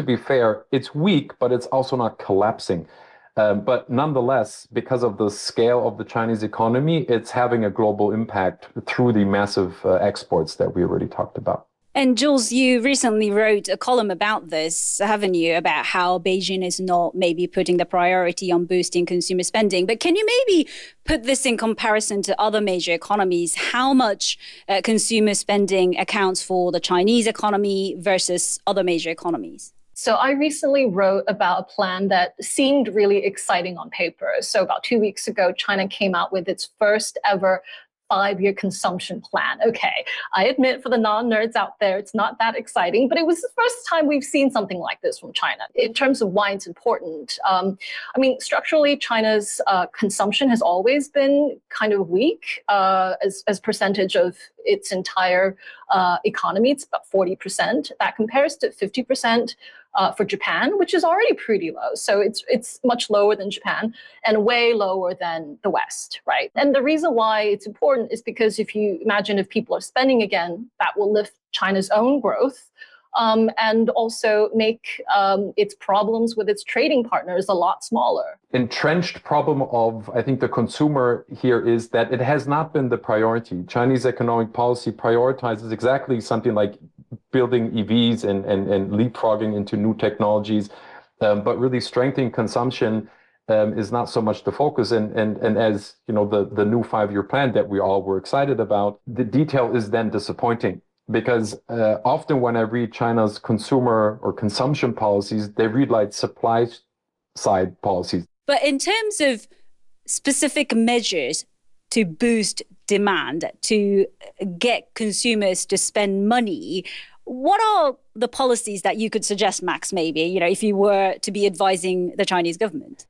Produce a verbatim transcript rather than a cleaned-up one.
be fair, it's weak, but it's also not collapsing. Um, but nonetheless, because of the scale of the Chinese economy, it's having a global impact through the massive uh, exports that we already talked about. And Jules, you recently wrote a column about this, haven't you? About how Beijing is not maybe putting the priority on boosting consumer spending. But can you maybe put this in comparison to other major economies? How much uh, consumer spending accounts for the Chinese economy versus other major economies? So I recently wrote about a plan that seemed really exciting on paper. So about two weeks ago, China came out with its first ever five-year consumption plan. Okay, I admit for the non-nerds out there, it's not that exciting, but it was the first time we've seen something like this from China. In terms of why it's important, um, I mean, structurally, China's uh, consumption has always been kind of weak uh, as, as percentage of its entire uh, economy. It's about forty percent. That compares to fifty percent Uh, for Japan, which is already pretty low. So it's it's much lower than Japan and way lower than the West, right? And the reason why it's important is because if you imagine if people are spending again, that will lift China's own growth um, and also make um, its problems with its trading partners a lot smaller. Entrenched problem of, I think, the consumer here is that it has not been the priority. Chinese economic policy prioritizes exactly something like building E Vs and, and, and leapfrogging into new technologies, um, but really strengthening consumption um, is not so much the focus. And, and, and as you know, the, the new five-year plan that we all were excited about, the detail is then disappointing because uh, often when I read China's consumer or consumption policies, they read like supply side policies. But in terms of specific measures to boost demand, to get consumers to spend money, what are the policies that you could suggest, Max, maybe, you know, if you were to be advising the Chinese government?